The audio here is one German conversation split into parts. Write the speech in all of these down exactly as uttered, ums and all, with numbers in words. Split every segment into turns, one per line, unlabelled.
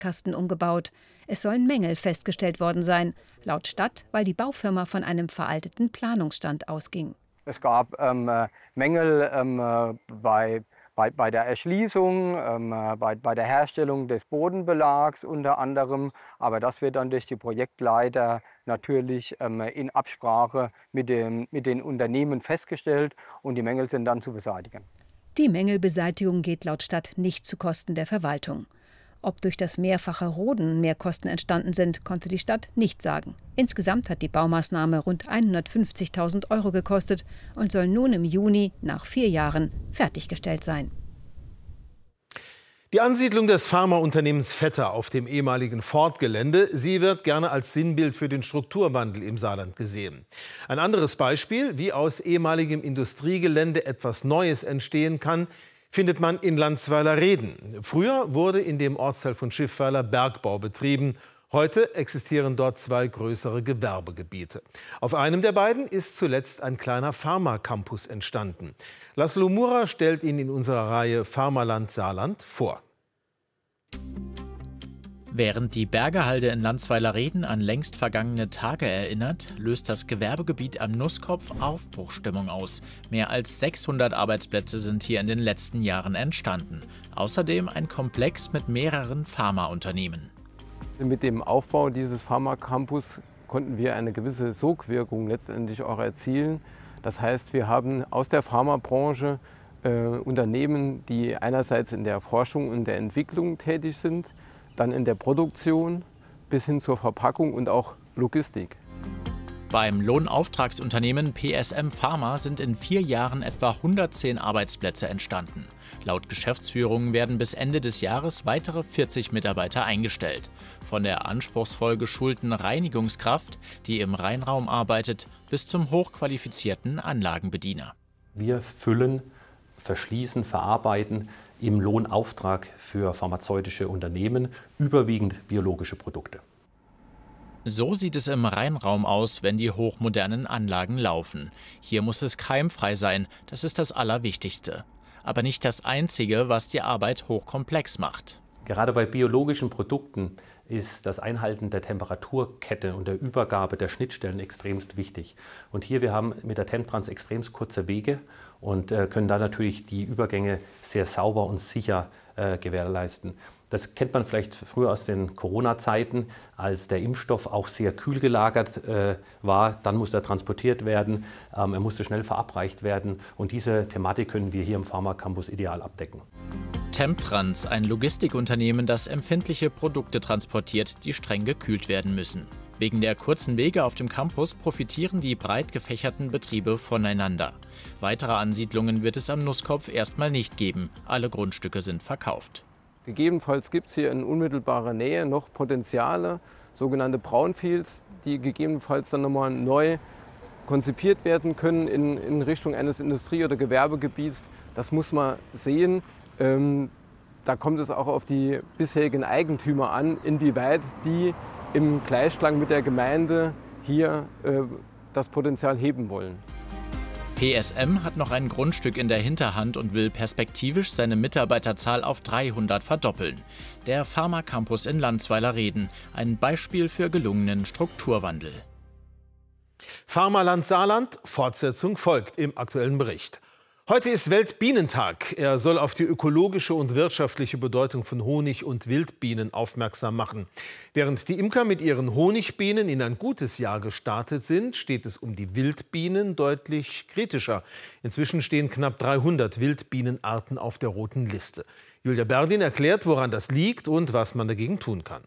Sandkasten umgebaut. Es sollen Mängel festgestellt worden sein. Laut Stadt, weil die Baufirma von einem veralteten Planungsstand ausging.
Es gab ähm, Mängel ähm, bei, bei, bei der Erschließung, ähm, bei, bei der Herstellung des Bodenbelags unter anderem. Aber das wird dann durch die Projektleiter natürlich ähm, in Absprache mit, dem, mit den Unternehmen festgestellt und die Mängel sind dann zu beseitigen.
Die Mängelbeseitigung geht laut Stadt nicht zu Kosten der Verwaltung. Ob durch das mehrfache Roden Mehrkosten entstanden sind, konnte die Stadt nicht sagen. Insgesamt hat die Baumaßnahme rund hundertfünfzigtausend Euro gekostet und soll nun im Juni, nach vier Jahren, fertiggestellt sein.
Die Ansiedlung des Pharmaunternehmens Vetter auf dem ehemaligen Ford-Gelände, sie wird gerne als Sinnbild für den Strukturwandel im Saarland gesehen. Ein anderes Beispiel, wie aus ehemaligem Industriegelände etwas Neues entstehen kann, findet man in Landsweiler-Reden. Früher wurde in dem Ortsteil von Schiffweiler Bergbau betrieben. Heute existieren dort zwei größere Gewerbegebiete. Auf einem der beiden ist zuletzt ein kleiner Pharma-Campus entstanden. Laszlo Mura stellt ihn in unserer Reihe Pharmaland Saarland vor.
Während die Bergerhalde in Landsweiler-Reden an längst vergangene Tage erinnert, löst das Gewerbegebiet am Nusskopf Aufbruchsstimmung aus. Mehr als sechshundert Arbeitsplätze sind hier in den letzten Jahren entstanden. Außerdem ein Komplex mit mehreren Pharmaunternehmen.
Mit dem Aufbau dieses Pharma-Campus konnten wir eine gewisse Sogwirkung letztendlich auch erzielen. Das heißt, wir haben aus der Pharmabranche äh, Unternehmen, die einerseits in der Forschung und der Entwicklung tätig sind, dann in der Produktion bis hin zur Verpackung und auch Logistik.
Beim Lohnauftragsunternehmen P S M Pharma sind in vier Jahren etwa hundertzehn Arbeitsplätze entstanden. Laut Geschäftsführung werden bis Ende des Jahres weitere vierzig Mitarbeiter eingestellt. Von der anspruchsvoll geschulten Reinigungskraft, die im Reinraum arbeitet, bis zum hochqualifizierten Anlagenbediener.
Wir füllen, verschließen, verarbeiten im Lohnauftrag für pharmazeutische Unternehmen überwiegend biologische Produkte.
So sieht es im Reinraum aus, wenn die hochmodernen Anlagen laufen. Hier muss es keimfrei sein, das ist das Allerwichtigste. Aber nicht das Einzige, was die Arbeit hochkomplex macht.
Gerade bei biologischen Produkten ist das Einhalten der Temperaturkette und der Übergabe der Schnittstellen extremst wichtig. Und hier, wir haben mit der Temtrans extremst kurze Wege und äh, können da natürlich die Übergänge sehr sauber und sicher äh, gewährleisten. Das kennt man vielleicht früher aus den Corona-Zeiten, als der Impfstoff auch sehr kühl gelagert äh, war. Dann musste er transportiert werden, ähm, er musste schnell verabreicht werden. Und diese Thematik können wir hier im Pharma-Campus ideal abdecken.
Temtrans, ein Logistikunternehmen, das empfindliche Produkte transportiert, die streng gekühlt werden müssen. Wegen der kurzen Wege auf dem Campus profitieren die breit gefächerten Betriebe voneinander. Weitere Ansiedlungen wird es am Nusskopf erstmal nicht geben. Alle Grundstücke sind verkauft.
Gegebenenfalls gibt es hier in unmittelbarer Nähe noch Potenziale, sogenannte Brownfields, die gegebenenfalls dann nochmal neu konzipiert werden können in, in Richtung eines Industrie- oder Gewerbegebiets. Das muss man sehen. Ähm, da kommt es auch auf die bisherigen Eigentümer an, inwieweit die im Gleichklang mit der Gemeinde hier äh, das Potenzial heben wollen.
P S M hat noch ein Grundstück in der Hinterhand und will perspektivisch seine Mitarbeiterzahl auf dreihundert verdoppeln. Der Pharma-Campus in Landsweiler-Reden, ein Beispiel für gelungenen Strukturwandel.
Pharmaland Saarland, Fortsetzung folgt im aktuellen Bericht. Heute ist Weltbienentag. Er soll auf die ökologische und wirtschaftliche Bedeutung von Honig- und Wildbienen aufmerksam machen. Während die Imker mit ihren Honigbienen in ein gutes Jahr gestartet sind, steht es um die Wildbienen deutlich kritischer. Inzwischen stehen knapp dreihundert Wildbienenarten auf der roten Liste. Julia Berdin erklärt, woran das liegt und was man dagegen tun kann.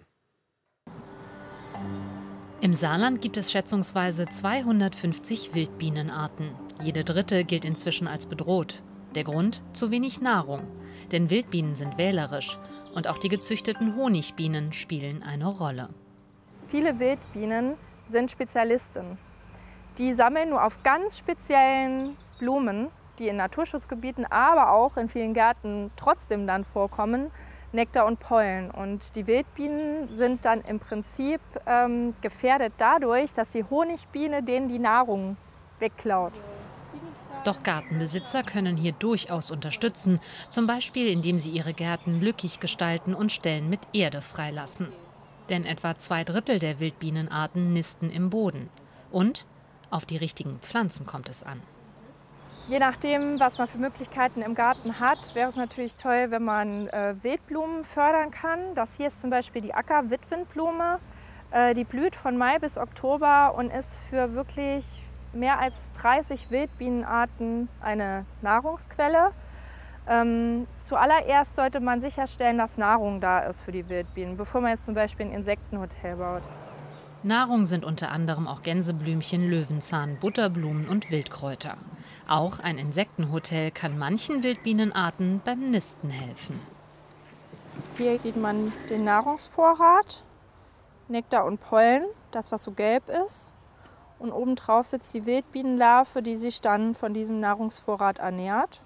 Im Saarland gibt es schätzungsweise zweihundertfünfzig Wildbienenarten. Jede dritte gilt inzwischen als bedroht. Der Grund? Zu wenig Nahrung. Denn Wildbienen sind wählerisch. Und auch die gezüchteten Honigbienen spielen eine Rolle.
Viele Wildbienen sind Spezialisten. Die sammeln nur auf ganz speziellen Blumen, die in Naturschutzgebieten, aber auch in vielen Gärten trotzdem dann vorkommen, Nektar und Pollen. Und die Wildbienen sind dann im Prinzip ähm, gefährdet dadurch, dass die Honigbiene denen die Nahrung wegklaut.
Doch Gartenbesitzer können hier durchaus unterstützen, zum Beispiel indem sie ihre Gärten lückig gestalten und Stellen mit Erde freilassen. Denn etwa zwei Drittel der Wildbienenarten nisten im Boden. Und auf die richtigen Pflanzen kommt es an.
Je nachdem, was man für Möglichkeiten im Garten hat, wäre es natürlich toll, wenn man äh, Wildblumen fördern kann. Das hier ist zum Beispiel die Acker-Witwenblume. Äh, die blüht von Mai bis Oktober und ist für wirklich mehr als dreißig Wildbienenarten eine Nahrungsquelle. Ähm, zuallererst sollte man sicherstellen, dass Nahrung da ist für die Wildbienen, bevor man jetzt zum Beispiel ein Insektenhotel baut.
Nahrung sind unter anderem auch Gänseblümchen, Löwenzahn, Butterblumen und Wildkräuter. Auch ein Insektenhotel kann manchen Wildbienenarten beim Nisten helfen.
Hier sieht man den Nahrungsvorrat, Nektar und Pollen, das was so gelb ist. Und obendrauf sitzt die Wildbienenlarve, die sich dann von diesem Nahrungsvorrat ernährt.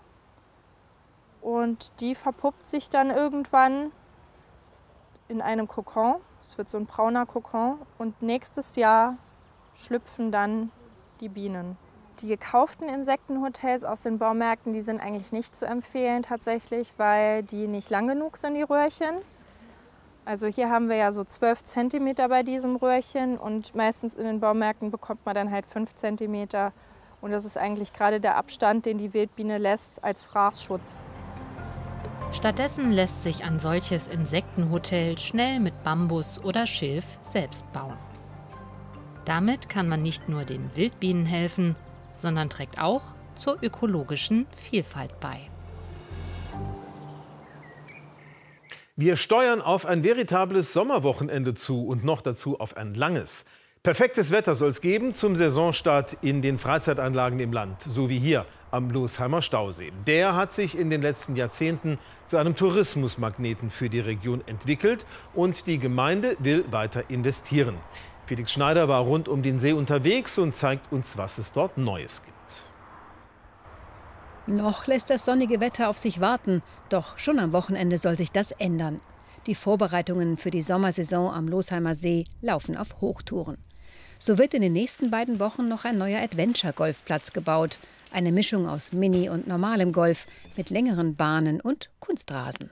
Und die verpuppt sich dann irgendwann in einem Kokon. Es wird so ein brauner Kokon. Und nächstes Jahr schlüpfen dann die Bienen. Die gekauften Insektenhotels aus den Baumärkten, die sind eigentlich nicht zu empfehlen tatsächlich, weil die nicht lang genug sind, die Röhrchen. Also hier haben wir ja so zwölf Zentimeter bei diesem Röhrchen und meistens in den Baumärkten bekommt man dann halt fünf Zentimeter. Und das ist eigentlich gerade der Abstand, den die Wildbiene lässt als Fraßschutz.
Stattdessen lässt sich ein solches Insektenhotel schnell mit Bambus oder Schilf selbst bauen. Damit kann man nicht nur den Wildbienen helfen, sondern trägt auch zur ökologischen Vielfalt bei.
Wir steuern auf ein veritables Sommerwochenende zu und noch dazu auf ein langes. Perfektes Wetter soll es geben zum Saisonstart in den Freizeitanlagen im Land, so wie hier am Losheimer Stausee. Der hat sich in den letzten Jahrzehnten zu einem Tourismusmagneten für die Region entwickelt und die Gemeinde will weiter investieren. Felix Schneider war rund um den See unterwegs und zeigt uns, was es dort Neues gibt.
Noch lässt das sonnige Wetter auf sich warten, doch schon am Wochenende soll sich das ändern. Die Vorbereitungen für die Sommersaison am Losheimer See laufen auf Hochtouren. So wird in den nächsten beiden Wochen noch ein neuer Adventure-Golfplatz gebaut. Eine Mischung aus Mini- und normalem Golf mit längeren Bahnen und Kunstrasen.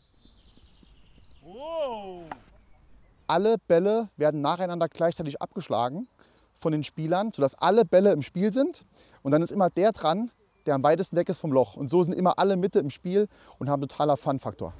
Wow. Alle Bälle werden nacheinander gleichzeitig abgeschlagen von den Spielern, sodass alle Bälle im Spiel sind. Und dann ist immer der dran, der am weitesten weg ist vom Loch. Und so sind immer alle Mitte im Spiel und haben totaler Fun-Faktor.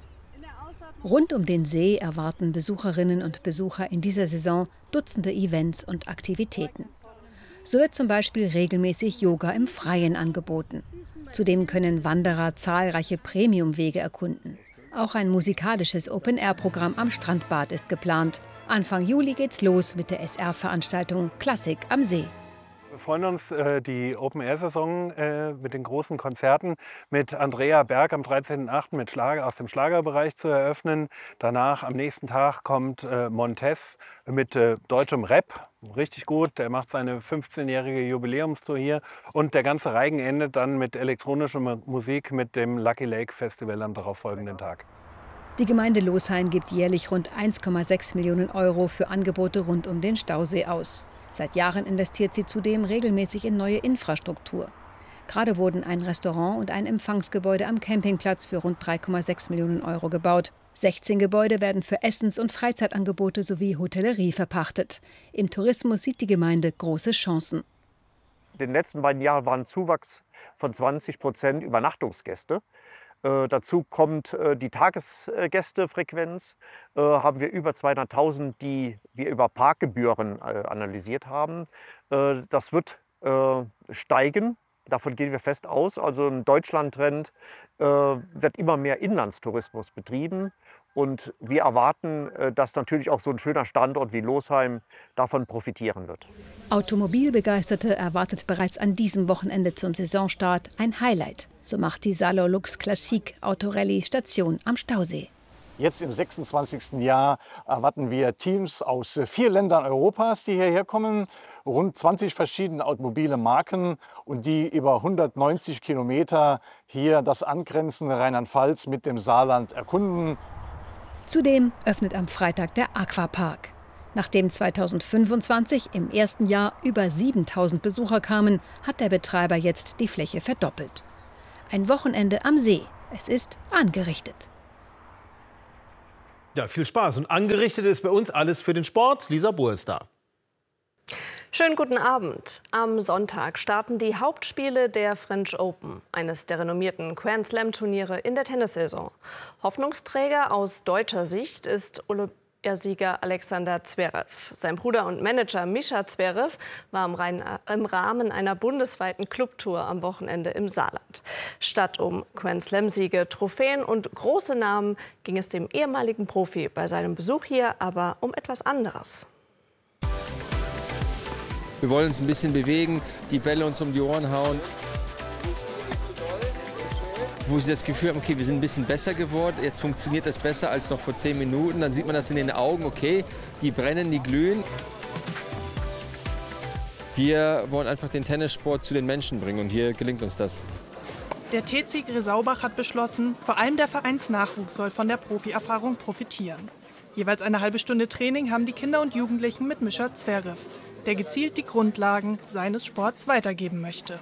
Rund um den See erwarten Besucherinnen und Besucher in dieser Saison Dutzende Events und Aktivitäten. So wird zum Beispiel regelmäßig Yoga im Freien angeboten. Zudem können Wanderer zahlreiche Premiumwege erkunden. Auch ein musikalisches Open-Air-Programm am Strandbad ist geplant. Anfang Juli geht's los mit der S R-Veranstaltung Klassik am See.
Wir freuen uns, die Open-Air-Saison mit den großen Konzerten mit Andrea Berg am dreizehnten achten mit Schlager aus dem Schlagerbereich zu eröffnen. Danach am nächsten Tag kommt Montez mit deutschem Rap. Richtig gut, der macht seine fünfzehnjährige Jubiläumstour hier. Und der ganze Reigen endet dann mit elektronischer Musik mit dem Lucky Lake Festival am darauffolgenden Tag.
Die Gemeinde Losheim gibt jährlich rund eins Komma sechs Millionen Euro für Angebote rund um den Stausee aus. Seit Jahren investiert sie zudem regelmäßig in neue Infrastruktur. Gerade wurden ein Restaurant und ein Empfangsgebäude am Campingplatz für rund drei Komma sechs Millionen Euro gebaut. sechzehn Gebäude werden für Essens- und Freizeitangebote sowie Hotellerie verpachtet. Im Tourismus sieht die Gemeinde große Chancen.
In den letzten beiden Jahren war ein Zuwachs von zwanzig Prozent Übernachtungsgäste. Äh, dazu kommt äh, die Tagesgästefrequenz. Äh, haben wir über zweihunderttausend, die wir über Parkgebühren äh, analysiert haben. Äh, das wird äh, steigen. Davon gehen wir fest aus. Also ein Deutschland-Trend äh, wird immer mehr Inlandstourismus betrieben. Und wir erwarten, äh, dass natürlich auch so ein schöner Standort wie Losheim davon profitieren wird.
Automobilbegeisterte erwartet bereits an diesem Wochenende zum Saisonstart ein Highlight. So macht die Salolux Classique Autorallye Station am Stausee.
Jetzt im sechsundzwanzigsten Jahr erwarten wir Teams aus vier Ländern Europas, die hierher kommen. Rund zwanzig verschiedene automobile Marken und die über hundertneunzig Kilometer hier das angrenzende Rheinland-Pfalz mit dem Saarland erkunden.
Zudem öffnet am Freitag der Aquapark. Nachdem zweitausendfünfundzwanzig im ersten Jahr über siebentausend Besucher kamen, hat der Betreiber jetzt die Fläche verdoppelt. Ein Wochenende am See. Es ist angerichtet.
Ja, viel Spaß. Und angerichtet ist bei uns alles für den Sport. Lisa Buhr ist da.
Schönen guten Abend. Am Sonntag starten die Hauptspiele der French Open, eines der renommierten Grand Slam-Turniere in der Tennissaison. Hoffnungsträger aus deutscher Sicht ist Olympiasieger Alexander Zverev. Sein Bruder und Manager Mischa Zverev war im, Rhein, im Rahmen einer bundesweiten Clubtour am Wochenende im Saarland. Statt um Grand Slam-Siege, Trophäen und große Namen ging es dem ehemaligen Profi bei seinem Besuch hier aber um etwas anderes.
Wir wollen uns ein bisschen bewegen, die Bälle uns um die Ohren hauen. Wo sie das Gefühl haben, okay, wir sind ein bisschen besser geworden, jetzt funktioniert das besser als noch vor zehn Minuten. Dann sieht man das in den Augen, okay, die brennen, die glühen. Wir wollen einfach den Tennissport zu den Menschen bringen und hier gelingt uns das.
Der T C Gresaubach hat beschlossen, vor allem der Vereinsnachwuchs soll von der Profi-Erfahrung profitieren. Jeweils eine halbe Stunde Training haben die Kinder und Jugendlichen mit Mischa Zverev, der gezielt die Grundlagen seines Sports weitergeben möchte.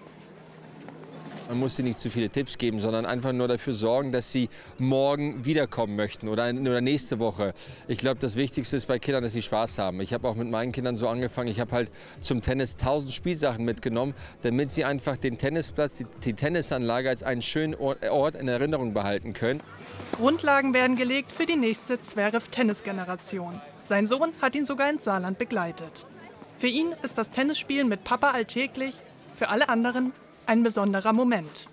Man muss ihnen nicht zu viele Tipps geben, sondern einfach nur dafür sorgen, dass sie morgen wiederkommen möchten oder, oder nächste Woche. Ich glaube, das Wichtigste ist bei Kindern, dass sie Spaß haben. Ich habe auch mit meinen Kindern so angefangen. Ich habe halt zum Tennis tausend Spielsachen mitgenommen, damit sie einfach den Tennisplatz, die, die Tennisanlage als einen schönen Ort in Erinnerung behalten können.
Grundlagen werden gelegt für die nächste Zverev-Tennis-Generation. Sein Sohn hat ihn sogar ins Saarland begleitet. Für ihn ist das Tennisspielen mit Papa alltäglich, für alle anderen ein besonderer Moment.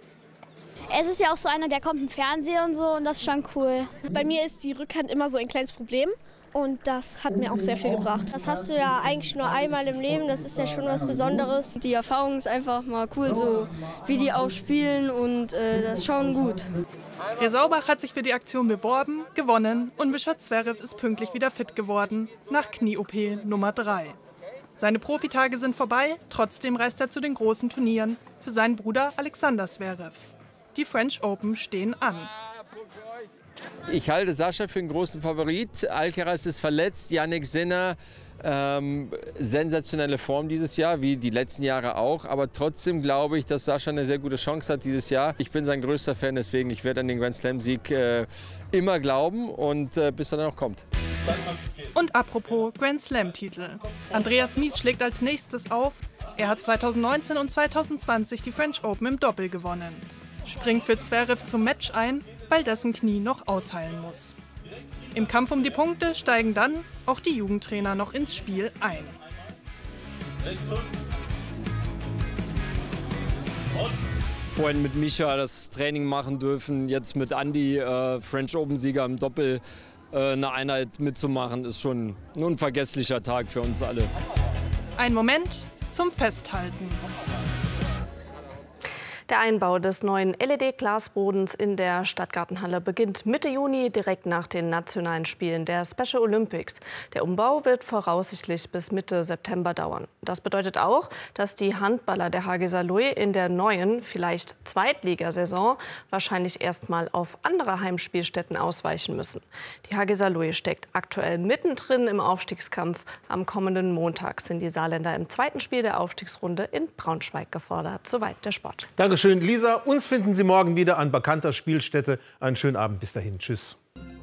Es ist ja auch so einer, der kommt im Fernsehen und so und das ist schon cool.
Bei mir ist die Rückhand immer so ein kleines Problem und das hat mir auch sehr viel gebracht.
Das hast du ja eigentlich nur einmal im Leben, das ist ja schon was Besonderes.
Die Erfahrung ist einfach mal cool, so wie die auch spielen und äh, das ist schon gut.
Gresaubach hat sich für die Aktion beworben, gewonnen und Mischa Zverev ist pünktlich wieder fit geworden, nach Knie-O P Nummer drei. Seine Profitage sind vorbei, trotzdem reist er zu den großen Turnieren für seinen Bruder Alexander Zverev. Die French Open stehen an.
Ich halte Sascha für einen großen Favorit. Alcaraz ist verletzt, Jannik Sinner, ähm, sensationelle Form dieses Jahr, wie die letzten Jahre auch. Aber trotzdem glaube ich, dass Sascha eine sehr gute Chance hat dieses Jahr. Ich bin sein größter Fan, deswegen ich werde an den Grand Slam-Sieg äh, immer glauben und äh, bis er dann noch kommt.
Und apropos Grand Slam-Titel. Andreas Mies schlägt als nächstes auf. Er hat zweitausendneunzehn und zweitausendzwanzig die French Open im Doppel gewonnen. Springt für Zverev zum Match ein, weil dessen Knie noch ausheilen muss. Im Kampf um die Punkte steigen dann auch die Jugendtrainer noch ins Spiel ein.
Vorhin mit Mischa das Training machen dürfen, jetzt mit Andi, äh, French Open-Sieger im Doppel, äh, eine Einheit mitzumachen, ist schon ein unvergesslicher Tag für uns alle.
Ein Moment zum Festhalten.
Der Einbau des neuen L E D-Glasbodens in der Stadtgartenhalle beginnt Mitte Juni, direkt nach den nationalen Spielen der Special Olympics. Der Umbau wird voraussichtlich bis Mitte September dauern. Das bedeutet auch, dass die Handballer der H G Saarlouis in der neuen, vielleicht Zweitligasaison, wahrscheinlich erstmal auf andere Heimspielstätten ausweichen müssen. Die H G Saarlouis steckt aktuell mittendrin im Aufstiegskampf. Am kommenden Montag sind die Saarländer im zweiten Spiel der Aufstiegsrunde in Braunschweig gefordert. Soweit der Sport.
Dankeschön, Lisa. Uns finden Sie morgen wieder an bekannter Spielstätte. Einen schönen Abend. Bis dahin. Tschüss.